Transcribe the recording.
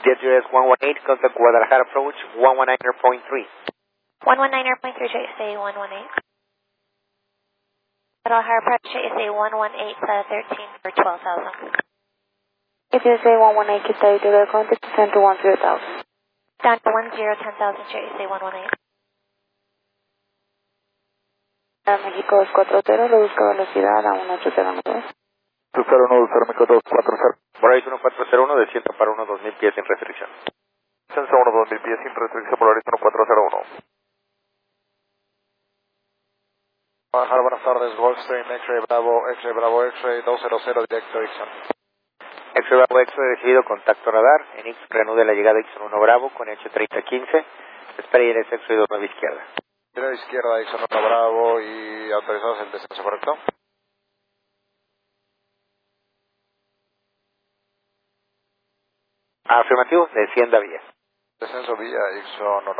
JetUS 118, contact Guadalajara approach 119.3. 119.3, JSA 118. Guadalajara approach, JSA 118, 13 for 12,000. JSA 118, que está ahí de contact, descend to 10,000. Down to 10, 10,000, JSA 118. México 240, reduzca velocidad a 1809. 201, México 240. Polaris 1401, descienda para unos 2,000 pies sin restricción. Descenso 1, 2000 pies sin restricción, Polaris 1401. Guadalajara, buenas tardes, Gulfstream, X-Ray Bravo, X-Ray Bravo, X-Ray 200, directo Ixon. X-Ray Bravo, X-Ray recibido contacto radar. En Ixon reanude la llegada Ixon 1 Bravo con hecho 3015. Espera y eres X-Ray 29 izquierda. Derecha izquierda, Ixon 1 Bravo y autorizados el descenso, ¿correcto? Afirmativo, descienda vía. Descenso vía Ixon 1